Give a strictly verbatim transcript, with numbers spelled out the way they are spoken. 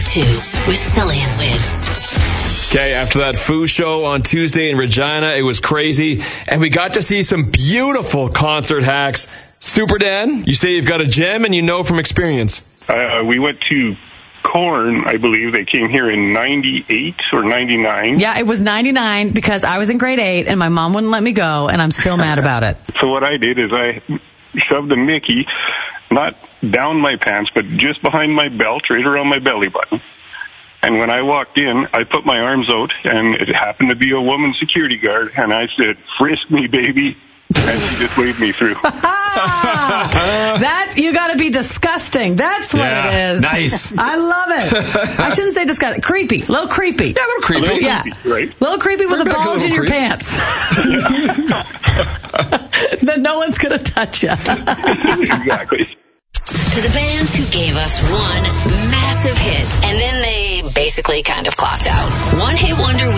two with Sully and Wade. Okay, after that Foo show on Tuesday in Regina, it was crazy, and we got to see some beautiful concert hacks. Super Dan, you say you've got a gem and you know from experience. Uh, we went to Korn, I believe. They came here in ninety-eight or ninety-nine. Yeah, it was ninety-nine because I was in grade eight and my mom wouldn't let me go, and I'm still mad about it. So what I did is I shoved the Mickey, not down my pants, but just behind my belt, right around my belly button. And when I walked in, I put my arms out, and it happened to be a woman security guard, and I said, "Frisk me, baby." And she just waved me through. That, you gotta be disgusting. That's what Yeah, it is. nice. I love it. I shouldn't say disgusting. Creepy. A little creepy. Yeah, a little creepy. A little Yeah. creepy, right? A little creepy with a Bring back a bulge in little your creep. pants. Then no one's gonna touch you. Exactly. To the bands who gave us one massive hit, and then they basically kind of clocked out. One Hit Wonder with